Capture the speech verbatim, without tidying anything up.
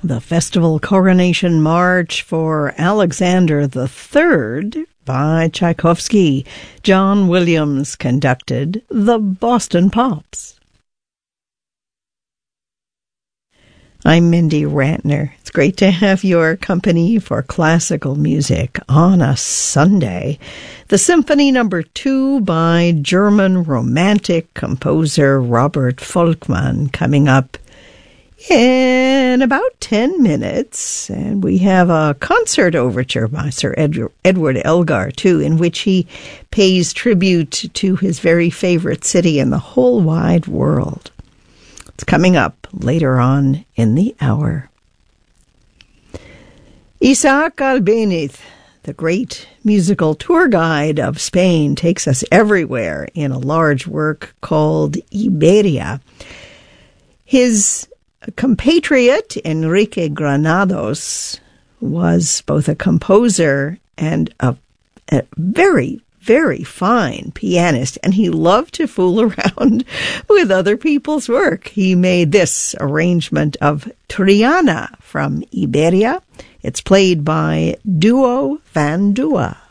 The Festival Coronation March for Alexander the Third by Tchaikovsky. John Williams conducted the Boston Pops. I'm Mindy Rantner. It's great to have your company for classical music on a Sunday. The Symphony Number Two by German Romantic composer Robert Volkmann coming up in about ten minutes. And we have a concert overture by Sir Ed- Edward Elgar, too, in which he pays tribute to his very favorite city in the whole wide world. It's coming up later on in the hour. Isaac Albéniz, the great musical tour guide of Spain, takes us everywhere in a large work called Iberia. His compatriot, Enrique Granados, was both a composer and a, a very, very fine pianist, and he loved to fool around with other people's work. He made this arrangement of Triana from Iberia. It's played by Duo Van Dua.